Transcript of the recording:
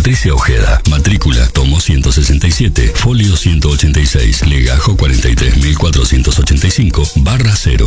Patricia Ojeda. Matrícula, tomo 167, folio 186, legajo 43.485, /0.